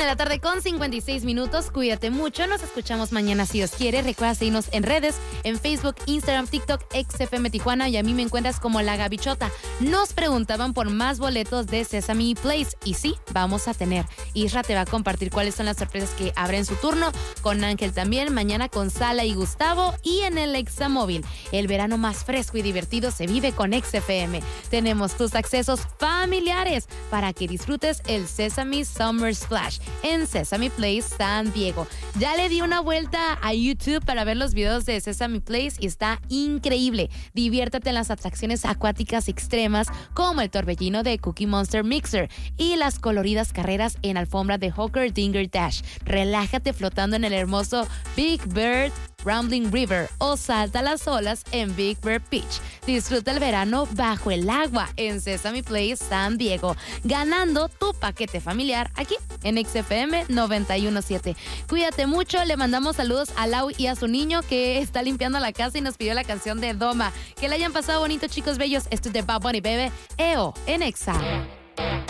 1:56 Cuídate mucho. Nos escuchamos mañana si Dios quiere. Recuerda seguirnos en redes, en Facebook, Instagram, TikTok, XFM Tijuana, y a mí me encuentras como La Gabichota. Nos preguntaban por más boletos de Sesame Place y sí, vamos a tener. Isra te va a compartir cuáles son las sorpresas que habrá en su turno, con Ángel también, mañana con Sala y Gustavo, y en el Examóvil. El verano más fresco y divertido se vive con XFM. Tenemos tus accesos familiares para que disfrutes el Sesame Summer Splash en Sesame Place San Diego. Ya le di una vuelta a YouTube para ver los videos de Sesame Place y está increíble. Diviértete en las atracciones acuáticas extremas como el torbellino de Cookie Monster Mixer y las coloridas carreras en alfombra de Hawker Dinger Dash. Relájate flotando en el hermoso Big Bird Rambling River o salta las olas en Big Bear Beach. Disfruta el verano bajo el agua en Sesame Place San Diego, ganando tu paquete familiar aquí en XFM 91.7. Cuídate mucho, le mandamos saludos a Lau y a su niño que está limpiando la casa y nos pidió la canción de Doma. Que la hayan pasado bonito, chicos bellos. Esto es de Bad Bunny, Bebe, EO en Exa.